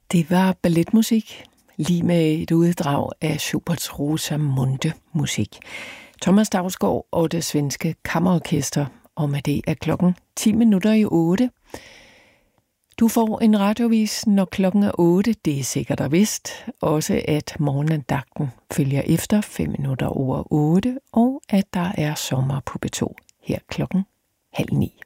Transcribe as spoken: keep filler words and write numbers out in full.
Det var balletmusik, lige med et uddrag af Schuberts Rosamunde musik. Thomas Dausgaard og det svenske kammerorkester, og med det er klokken ti minutter i otte. Du får en radiovis, når klokken er otte, det er sikkert og vist. Også at morgenandagten følger efter fem minutter over otte, og at der er sommer på B to her klokken halv ni.